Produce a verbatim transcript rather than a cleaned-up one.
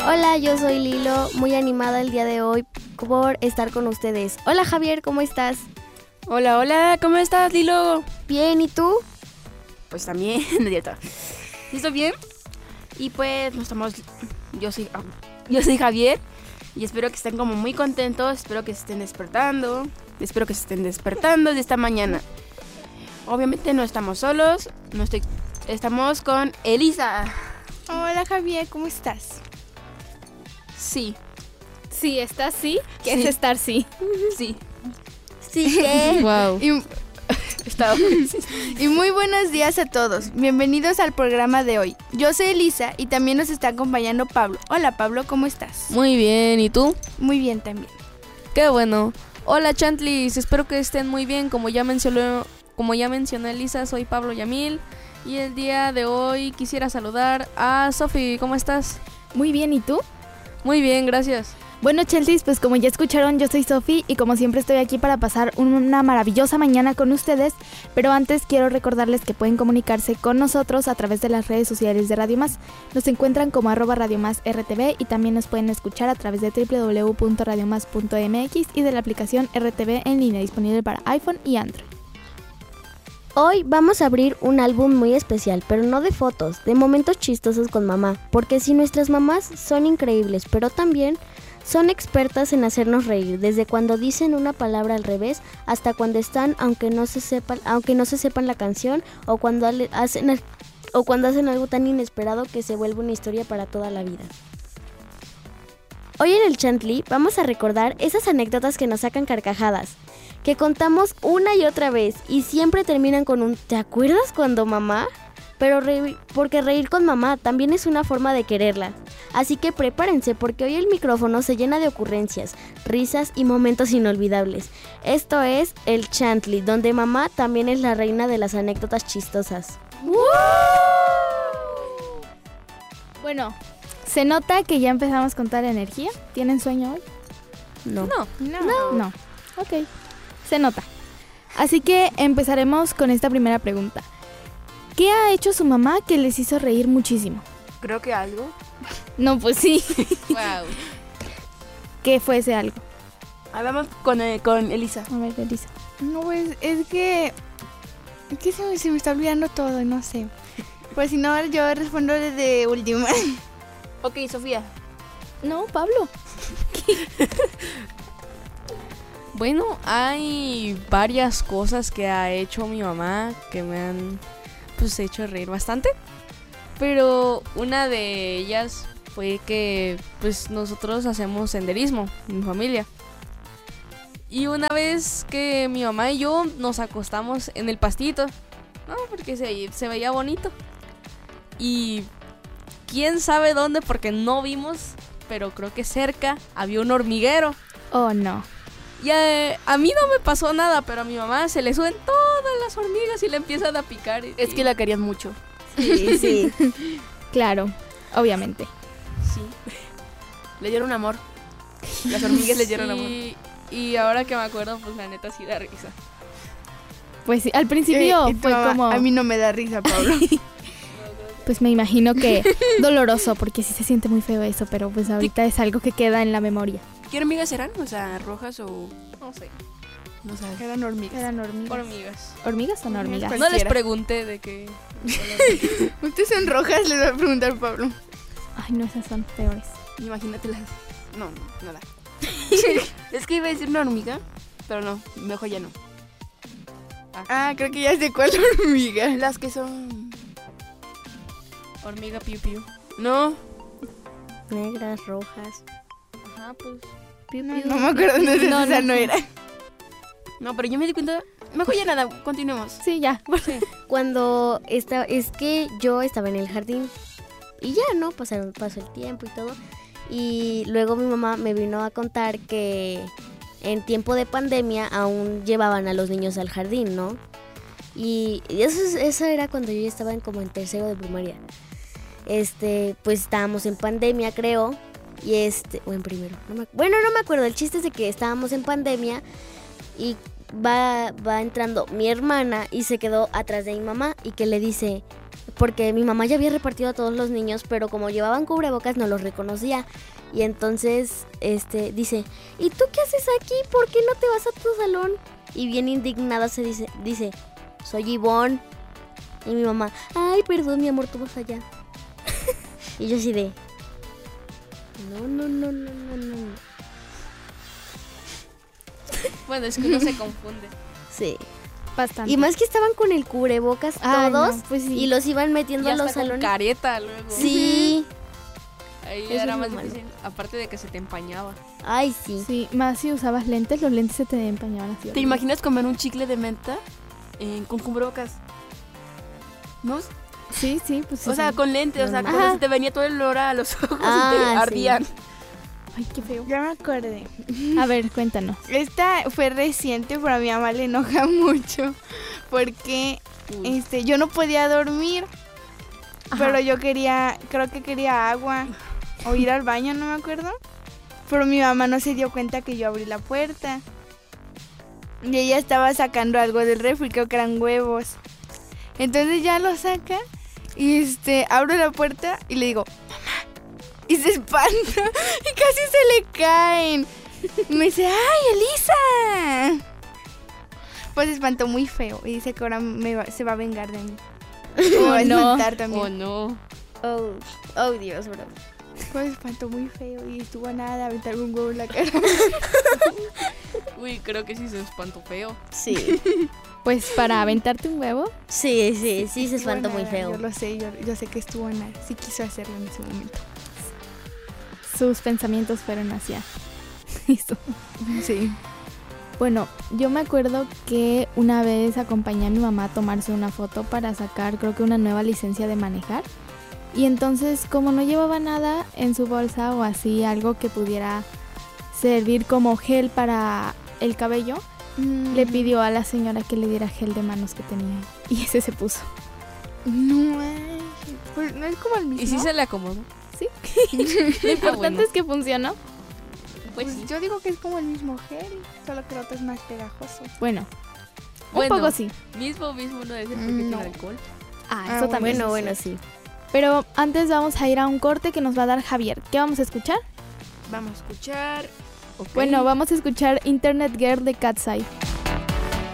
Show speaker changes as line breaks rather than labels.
Hola, yo soy Lilo, muy animada el día de hoy por estar con ustedes. Hola Javier, ¿cómo estás?
Hola, hola, ¿cómo estás, Lilo?
Bien, ¿y tú?
Pues también, no es cierto. ¿Sí estoy bien? Y pues nos estamos... Yo soy, yo soy Javier y espero que estén como muy contentos, espero que se estén despertando, espero que se estén despertando de esta mañana. Obviamente no estamos solos, no estoy, estamos con Elisa.
Hola Javier, ¿cómo estás?
Sí.
Sí, ¿estás sí? ¿Qué
Sí.
es estar sí?
Sí.
Sí, ¿qué?
Wow.
Y, y muy buenos días a todos. Bienvenidos al programa de hoy. Yo soy Elisa y también nos está acompañando Pablo. Hola Pablo, ¿cómo estás?
Muy bien, ¿y tú?
Muy bien también.
Qué bueno. Hola Chantlis, espero que estén muy bien. Como ya mencionó, como ya mencionó Elisa, soy Pablo Yamil y el día de hoy quisiera saludar a Sofi. ¿Cómo estás?
Muy bien, ¿y tú?
Muy bien, gracias.
Bueno, Chelsea, pues como ya escucharon, yo soy Sofi y como siempre estoy aquí para pasar una maravillosa mañana con ustedes, pero antes quiero recordarles que pueden comunicarse con nosotros a través de las redes sociales de Radio Más. Nos encuentran como arroba Radio Más R T V y también nos pueden escuchar a través de doble u doble u doble u punto radio más punto m x y de la aplicación R T V en línea disponible para iPhone y Android.
Hoy vamos a abrir un álbum muy especial, pero no de fotos, de momentos chistosos con mamá, porque si nuestras mamás son increíbles, pero también son expertas en hacernos reír, desde cuando dicen una palabra al revés hasta cuando están, aunque no se sepan, aunque no se sepan la canción, o cuando hacen o cuando hacen algo tan inesperado que se vuelve una historia para toda la vida. Hoy en el Chantley vamos a recordar esas anécdotas que nos sacan carcajadas, que contamos una y otra vez y siempre terminan con un ¿te acuerdas cuando mamá? Pero reír, porque reír con mamá también es una forma de quererla. Así que prepárense porque hoy el micrófono se llena de ocurrencias, risas y momentos inolvidables. Esto es el Chantley, donde mamá también es la reina de las anécdotas chistosas.
¡Woo! Bueno, se nota que ya empezamos con toda la energía. ¿Tienen sueño hoy?
No.
No.
No. No. Ok, se nota. Así que empezaremos con esta primera pregunta. ¿Qué ha hecho su mamá que les hizo reír muchísimo?
Creo que algo.
No, pues sí.
Wow.
¿Qué fue ese algo?
Hablamos con, eh, con Elisa.
A ver, Elisa.
No, pues es que... Es que se me, se me está olvidando todo, no sé. Pues si no, yo respondo desde última.
Ok, Sofía.
No, Pablo.
Bueno, hay varias cosas que ha hecho mi mamá que me han pues hecho reír bastante. Pero una de ellas fue que pues nosotros hacemos senderismo, mi familia. Y una vez que mi mamá y yo nos acostamos en el pastito, no, porque se, se veía bonito. Y quién sabe dónde, porque no vimos, pero creo que cerca había un hormiguero.
Oh, no.
Y a, a mí no me pasó nada, pero a mi mamá se le suben todas las hormigas y le empiezan a picar. Y,
Es que la querían mucho.
Sí, sí.
Claro, obviamente.
Sí. Le dieron amor. Las hormigas le dieron amor.
y, y ahora que me acuerdo, pues la neta sí da risa.
Pues sí, al principio
Y tu
fue
mamá,
como...
A mí no me da risa, Pablo.
Pues me imagino que doloroso, porque sí se siente muy feo eso, pero pues ahorita es algo que queda en la memoria.
¿Qué hormigas eran? O sea, rojas o...
No sé.
No sabes.
Eran hormigas.
Eran hormigas.
Hormigas.
¿Hormigas o no hormigas?
Hormigas.
No les
Cualquiera.
pregunté de qué.
Ustedes son rojas, les voy a preguntar Pablo.
Ay, no, esas son peores.
Imagínatelas. No, no, nada. Es que iba a decir una hormiga, pero no, mejor ya no.
Ah, creo que ya sé cuál hormiga.
Las que son...
Hormiga piu piu.
No.
Negras, rojas.
Ajá, pues.
No, no me acuerdo, no sé
No,
si esa
no.
no era.
No, pero yo me di cuenta... Mejor ya nada, continuemos.
Sí, ya.
Cuando esta, es que yo estaba en el jardín y ya, ¿no? Pasaron, pasó el tiempo y todo. Y luego mi mamá me vino a contar que en tiempo de pandemia aún llevaban a los niños al jardín, ¿no? Y eso, es- eso era cuando yo ya estaba en, como en tercero de primaria. Este, pues estábamos en pandemia, creo. Y este, o en primero. No me, bueno, no me acuerdo. El chiste es de que estábamos en pandemia y va, va entrando mi hermana y se quedó atrás de mi mamá y que le dice, porque mi mamá ya había repartido a todos los niños, pero como llevaban cubrebocas no los reconocía. Y entonces este dice, ¿y tú qué haces aquí? ¿Por qué no te vas a tu salón? Y bien indignada se dice, dice, soy Ivonne. Y mi mamá, ay, perdón, mi amor, tú vas allá. Y yo así de, no, no, no, no, no, no.
Bueno, es que uno se confunde.
Sí.
Bastante.
Y más que estaban con el cubrebocas
Ay,
todos
no, pues sí.
y los iban metiendo
Y
a los
hasta con
salones.
careta luego.
Sí.
Ahí
Eso
era
es
más
lo malo.
difícil, aparte de que se te empañaba.
Ay, sí.
Sí, más si usabas lentes, los lentes se te empañaban así.
¿Te imaginas comer un chicle de menta eh, con cubrebocas? ¿No?
Sí, sí, pues sí.
O sea,
sí.
con lentes, o sea,
Normal.
cuando
Ajá.
se te venía todo el olor a los ojos
Ah,
y te
sí.
ardían.
Ay, qué feo.
Ya me acordé.
A ver, cuéntanos.
Esta fue reciente, pero a mi mamá le enoja mucho porque
Uy.
este, yo no podía dormir,
Ajá.
pero yo quería, creo que quería agua o ir al baño, no me acuerdo. Pero mi mamá no se dio cuenta que yo abrí la puerta. Y ella estaba sacando algo del refri, creo que eran huevos. Entonces ya lo saca y este, abro la puerta y le digo, mamá. Y se espanta y casi se le caen. Y me dice, ¡ay, Elisa! Pues se espantó muy feo y dice que ahora me va- se va a vengar de mí. Me va a
no.
espantar también.
Oh, no.
Oh, oh Dios, bro.
Pues se espantó muy feo y estuvo a nada de aventarme un huevo en la cara.
Uy, creo que sí se espantó feo.
Sí.
Pues para aventarte un huevo.
Sí, sí, sí se
Estuvo a
espantó muy
nada,
feo.
Yo lo sé, yo, yo sé que estuvo a nada. Sí quiso hacerlo en ese momento.
Sus pensamientos fueron hacia eso.
Sí.
Bueno, yo me acuerdo que una vez acompañé a mi mamá a tomarse una foto para sacar, creo que una nueva licencia de manejar. Y entonces, como no llevaba nada en su bolsa o así, algo que pudiera servir como gel para el cabello,
Mm.
le pidió a la señora que le diera gel de manos que tenía. Y ese se puso.
No, ay, pues no es como el mismo.
¿Y si se le acomodó?
Sí. Lo importante
bueno.
es que funcionó.
Pues
Pues
sí.
yo digo que es como el mismo gel, solo que el otro es más pegajoso.
Bueno,
Bueno,
un poco sí.
Mismo, mismo no debe ser porque
Mm,
tiene
no.
alcohol.
Ah,
Ah,
eso también.
Bueno,
sí,
bueno, sí.
Pero antes vamos a ir a un corte que nos va a dar Javier. ¿Qué vamos a escuchar?
Vamos a escuchar.
Ok.
Bueno, vamos a escuchar Internet Girl de Cat's Eye.